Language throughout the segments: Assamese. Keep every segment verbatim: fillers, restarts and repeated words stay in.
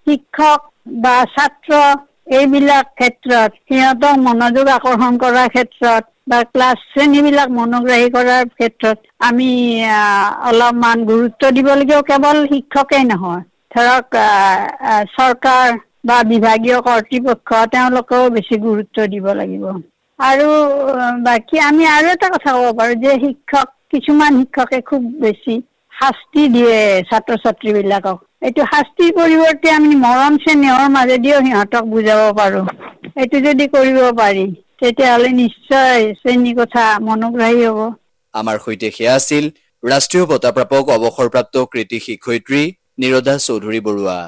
শিক্ষক বা ছাত্ৰ এইবিলাক ক্ষেত্ৰত সিহঁতক মনোযোগ আকৰ্ষণ কৰাৰ ক্ষেত্ৰত বা ক্লাছ শ্ৰেণীবিলাক মনোগ্ৰাহী কৰাৰ ক্ষেত্ৰত আমি অলপমান গুৰুত্ব দিব লাগিব। কেৱল শিক্ষকেই নহয়, ধৰক চৰকাৰ বা বিভাগীয় কৰ্তৃপক্ষ তেওঁলোকেও বেছি গুৰুত্ব দিব লাগিব। আৰু বাকী আমি আৰু এটা কথা ক'ব পাৰো যে শিক্ষক কিছুমান শিক্ষকে খুব বেছি শাস্তি দিয়ে ছাত্ৰ ছাত্ৰীবিলাকক। এইটো শাস্তিৰ পৰিৱৰ্তে আমি মৰম চেনেহৰ মাজেদিও সিহঁতক বুজাব পাৰো। এইটো যদি কৰিব পাৰি তেতিয়াহ'লে নিশ্চয় শ্ৰেণী কথা মনোগ্ৰাহী হ'ব। আমাৰ সৈতে সেয়া আছিল ৰাষ্ট্ৰীয় বঁটা প্ৰাপক অৱসৰপ্ৰাপ্ত কৃতি শিক্ষয়িত্ৰী নিৰদা চৌধুৰী বৰুৱা।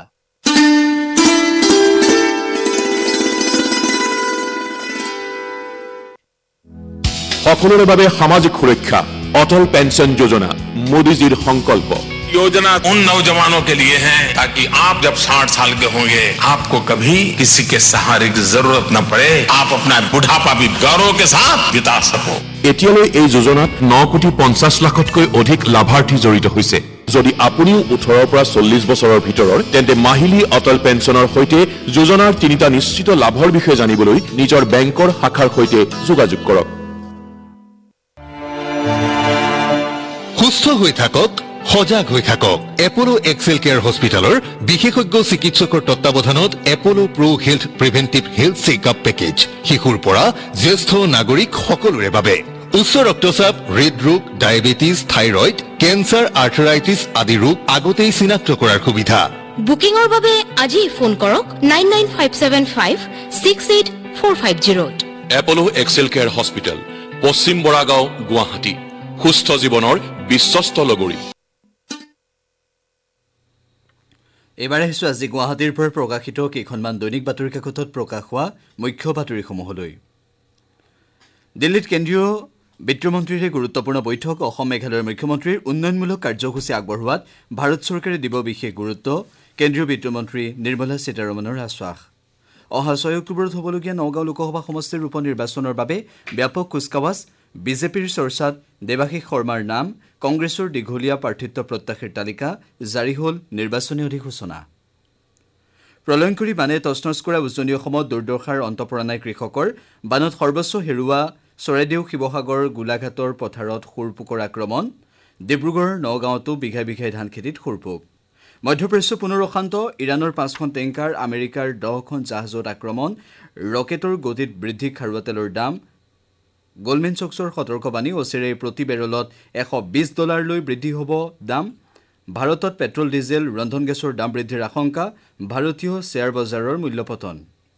সকলোৰে বাবে সামাজিক সুৰক্ষা অটল পেঞ্চন যোজনা মোদীজীৰ সংকল্প। योजना उन नौजवानों के लिए है ताकि आप जब साठ साल के होंगे आपको कभी किसी के सहारे की जरूरत न पड़े, आप अपना बुढ़ापा भी गौरव के साथ बिता सको। এতিয়ালৈ এই যোজনাত ন কোটি পঞ্চাশ লাখতকৈ অধিক লাভাৰ্থী জড়িত হৈছে। যদি আপুনিও ওঠৰৰ পৰা চল্লিশ বছৰৰ ভিতৰৰ তেন্তে মাহিলী অটল পেঞ্চনৰ সৈতে যোজনাৰ তিনিটা নিশ্চিত লাভৰ বিষয়ে জানিবলৈ নিজৰ বেংকৰ শাখাৰ সৈতে যোগাযোগ কৰক। সুস্থ হৈ থাকক, সজাগ হৈ থাকক। এপলো এক্সেল কেয়াৰ হস্পিটেলৰ বিশেষজ্ঞ চিকিৎসকৰ তত্বাৱধানত এপলো প্ৰ হেল্থ প্ৰিভেন্টিভ হেল্থ চেকআপ পেকেজ শিশুৰ পৰা জ্যেষ্ঠ নাগৰিক সকলোৰে বাবে। উচ্চ ৰক্তচাপ, হৃদৰোগ, ডায়েবেটিছ, থাইৰয়ড, কেঞ্চাৰ, আৰ্থৰাইটিছ আদি ৰোগ আগতেই চিনাক্ত কৰাৰ সুবিধা। বুকিঙৰ বাবে আজি ফোন কৰক nine nine five seven five six eight four five zero'. এপলো Excel care hospital, পশ্চিম বৰাগাঁও, গুৱাহাটী। সুস্থ জীৱনৰ বিশ্বস্ত লগৰী। এইবাৰ আহিছোঁ আজি গুৱাহাটীৰ পৰা প্ৰকাশিত কেইখনমান দৈনিক বাতৰি কাকতত প্ৰকাশ হোৱা মুখ্য বাতৰিসমূহলৈ। দিল্লীত কেন্দ্ৰীয় বিত্তমন্ত্ৰীৰে গুৰুত্বপূৰ্ণ বৈঠক। অসম মেঘালয়ৰ মুখ্যমন্ত্ৰীৰ উন্নয়নমূলক কাৰ্যসূচী আগবঢ়োৱাত ভাৰত চৰকাৰে দিব বিশেষ গুৰুত্ব। কেন্দ্ৰীয় বিত্তমন্ত্ৰী নিৰ্মলা সীতাৰমণৰ আশ্বাস। অহা ছয় অক্টোবৰত হ'বলগীয়া নগাঁও লোকসভা সমষ্টিৰ উপ নিৰ্বাচনৰ বাবে ব্যাপক কুচকাৱাজ। বিজেপিৰ চৰ্চাত দেৱাশীষ শৰ্মাৰ নাম। কংগ্ৰেছৰ দীঘলীয়া প্ৰাৰ্থিত্ব প্ৰত্যাশীৰ তালিকা জাৰি হ'ল নিৰ্বাচনী অধিসূচনা। প্ৰলয়ংকৰী বানে তছনছ কৰা উজনি অসমত দুৰ্দশাৰ অন্ত পৰা নাই কৃষকৰ। বানত সৰ্বস্ব হেৰুওৱা চৰাইদেউ, শিৱসাগৰ, গোলাঘাটৰ পথাৰত শুৰপোকৰ আক্ৰমণ। ডিব্ৰুগড়, নগাঁৱতো বিঘাই বিঘাই ধান খেতিত শুৰপোক। মধ্যপ্ৰাচ্য পুনৰ অশান্ত। ইৰাণৰ পাঁচখন টেংকাৰ, আমেৰিকাৰ দহখন জাহাজত আক্ৰমণ। ৰকেটৰ গতিত বৃদ্ধি খাৰুৱা তেলৰ দাম। গোল্ডমেন চক্সৰ সতৰ্কবাণী। অচিৰেই প্ৰতি বেৰলত এশ বিশ ডলাৰলৈ বৃদ্ধি হ'ব দাম। ভাৰতত পেট্ৰল, ডিজেল, ৰন্ধন গেছৰ দাম বৃদ্ধিৰ আশংকা। ভাৰতীয় শ্বেয়াৰ বজাৰৰ মূল্যপতন।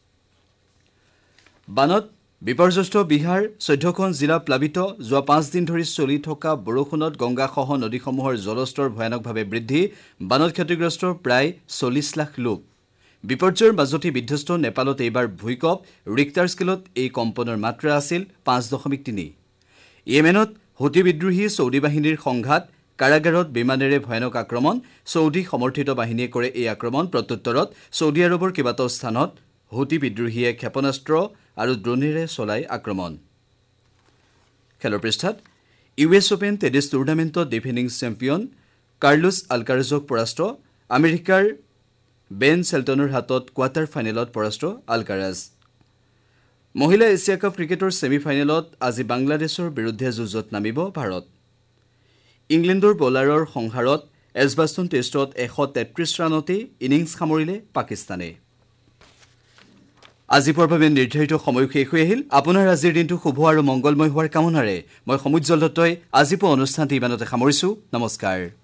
বানত বিপৰ্যস্ত বিহাৰ, চৈধ্যখন জিলা প্লাবিত। যোৱা পাঁচদিন ধৰি চলি থকা বৰষুণত গংগাসহ নদীসমূহৰ জলস্তৰ ভয়ানকভাৱে বৃদ্ধি। বানত ক্ষতিগ্ৰস্ত প্ৰায় চল্লিছ লাখ লোক। বিপৰ্যয়ৰ মাজতে বিধ্বস্ত নেপালত এইবাৰ ভূঁইকঁপ। ৰিক্টাৰ স্কেলত এই কম্পনৰ মাত্ৰা আছিল পাঁচ দশমিক তিনি। য়েমেনত হুতি বিদ্ৰোহী ছৌদি বাহিনীৰ সংঘাত। কাৰাগাৰত বিমানেৰে ভয়ানক আক্ৰমণ। ছৌদি সমৰ্থিত বাহিনীয়ে কৰে এই আক্ৰমণ। প্ৰত্যুত্তৰত ছৌদি আৰৱৰ কেইবাটাও স্থানত হুতি বিদ্ৰোহীয়ে ক্ষেপণাস্ত্ৰ আৰু ড্ৰোনেৰে চলাই আক্ৰমণ। খেলৰ পৃষ্ঠাত U S open tennis টুৰ্ণামেণ্টত defending champion Carlos আলকাৰাজক পৰাস্ত। আমেৰিকাৰ বেন চেল্টনৰ হাতত কোৱাৰ্টাৰ ফাইনেলত পৰাস্ত আলকাৰাজ। মহিলা এছিয়া কাপ ক্ৰিকেটৰ ছেমি ফাইনেলত আজি বাংলাদেশৰ বিৰুদ্ধে যুঁজত নামিব ভাৰত। ইংলেণ্ডৰ বলাৰৰ সংহাৰত এজবাষ্টন টেষ্টত এশ তেত্ৰিছ ৰানতে ইনিংছ সামৰিলে পাকিস্তানে। আজি পুৱাৰ বাবে নিৰ্ধাৰিত সময় শেষ হৈ আহিল। আপোনাৰ আজিৰ দিনটো শুভ আৰু মংগলময় হোৱাৰ কামনাৰে মই সমুজ্জ্বল দত্তই আজি পুৱা অনুষ্ঠানটি ইমানতে সামৰিছোঁ। নমস্কাৰ।